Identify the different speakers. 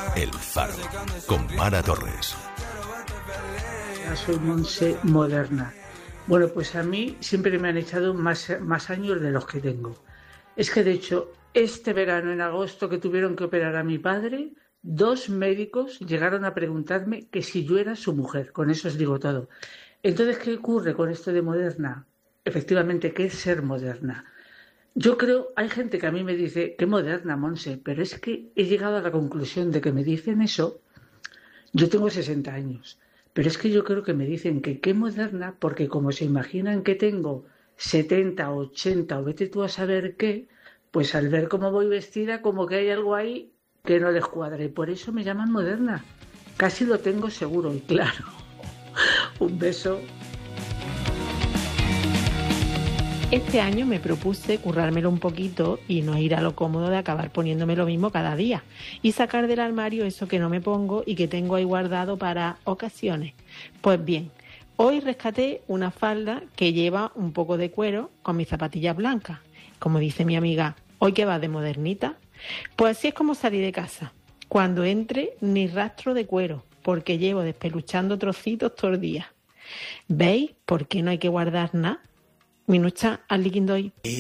Speaker 1: El Faro, con Mara Torres.
Speaker 2: Soy Monse moderna. Bueno, pues a mí siempre me han echado más años de los que tengo. Es que de hecho, este verano, en agosto, que tuvieron que operar a mi padre, 2 médicos llegaron a preguntarme que si yo era su mujer. Con eso os digo todo. Entonces, ¿qué ocurre con esto de moderna? Efectivamente, ¿qué es ser moderna? Yo creo, hay gente que a mí me dice, qué moderna, Monse, pero es que he llegado a la conclusión de que me dicen eso. Yo tengo 60 años, pero es que yo creo que me dicen que qué moderna, porque como se imaginan que tengo 70, 80 o vete tú a saber qué, pues al ver cómo voy vestida, como que hay algo ahí que no les cuadra. Y por eso me llaman moderna. Casi lo tengo seguro y claro. Un beso.
Speaker 3: Este año me propuse currármelo un poquito y no ir a lo cómodo de acabar poniéndome lo mismo cada día y sacar del armario eso que no me pongo y que tengo ahí guardado para ocasiones. Pues bien, hoy rescaté una falda que lleva un poco de cuero con mis zapatillas blancas. Como dice mi amiga, ¿hoy que vas de modernita? Pues así es como salí de casa. Cuando entre, ni rastro de cuero, porque llevo despeluchando trocitos todo el día. ¿Veis por qué no hay que guardar nada? Minucha al liquindoy.